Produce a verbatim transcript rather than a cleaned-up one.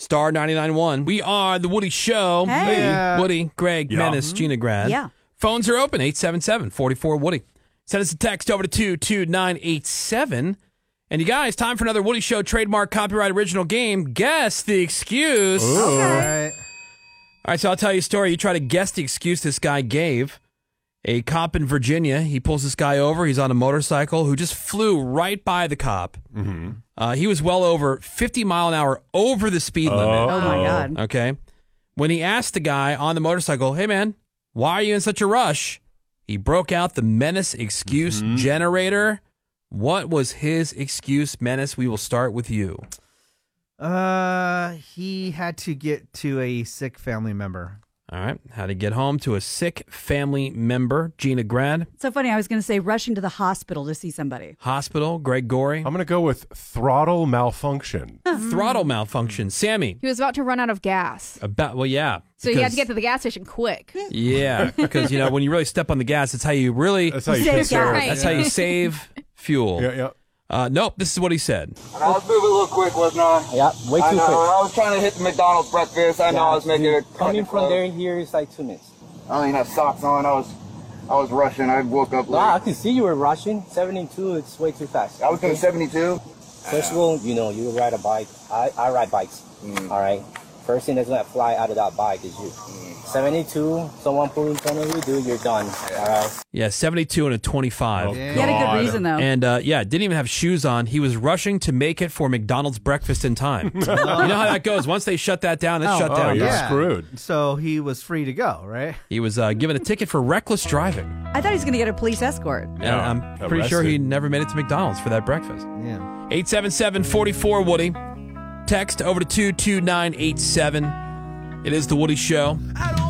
Star ninety-nine point one. We are The Woody Show. Hey. Yeah. Woody, Greg, Yeah. Menace, Gina Grad. Yeah. Phones are open, eight seven seven, four four, Woody. Send us a text over to two two nine eight seven. And you guys, time for another Woody Show trademark copyright original game. Guess the excuse. All Okay. right. All right, so I'll tell you a story. You try to guess the excuse this guy gave. A cop in Virginia, he pulls this guy over. He's on a motorcycle who just flew right by the cop. Mm-hmm. Uh, he was well over fifty mile an hour over the speed limit. Oh, my God. Okay. When he asked the guy on the motorcycle, hey, man, why are you in such a rush? He broke out the Menace excuse Mm-hmm. generator. What was his excuse, Menace? We will start with you. Uh, he had to get to a sick family member. All right. How to get home to a sick family member. Gina Grad. So funny. I was going to say rushing to the hospital to see somebody. Hospital. Greg Gorey. I'm going to go with throttle malfunction. Throttle malfunction. Sammy. He was about to run out of gas. About, well, yeah. So he had because- to get to the gas station quick. Yeah, because, you know, when you really step on the gas, it's how you really, That's how you Save take care of gas. it. that's how you save fuel. Yeah, yeah. Uh, nope, this is what he said. I was moving a little quick, wasn't I? Yeah, way I too know. quick. I was trying to hit the McDonald's breakfast. I know I was making dude, it. coming from there in here is like two minutes. I don't even have socks on. I was, I was rushing. I woke up late. Nah, I can see you were rushing. seventy-two, it's way too fast. I was doing seventy-two. First of all, you know, you ride a bike. I, I ride bikes. Mm. All right. First thing that's gonna fly out of that bike is you. seventy-two, someone pull in front of you, dude, you're done. All right. Yeah, seventy-two and a twenty-five. Oh, He had a God. good reason, though. And, uh, yeah, didn't even have shoes on. He was rushing to make it for McDonald's breakfast in time. You know how that goes. Once they shut that down, it's Oh, shut Oh, down. you're Yeah. screwed. So he was free to go, right? He was uh, given a ticket for reckless driving. I thought he was going to get a police escort. And Yeah, I'm pretty arrested. sure he never made it to McDonald's for that breakfast. Yeah. eight seven seven, four four, Woody. Text over to two two nine eight seven. It is The Woody Show.